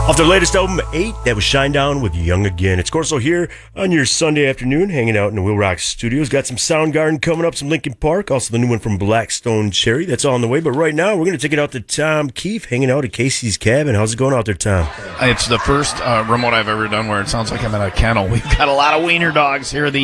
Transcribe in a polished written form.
Off their latest album, 8, that was Shinedown with Young Again. It's Corso here on your Sunday afternoon, hanging out in the Wheel Rock Studios. Got some Soundgarden coming up, some Linkin Park, also the new one from Blackstone Cherry. That's all on the way. But right now, we're going to take it out to Tom Keefe, hanging out at Casey's Cabin. How's it going out there, Tom? It's the first remote I've ever done where it sounds like I'm in a kennel. We've got a lot of wiener dogs here.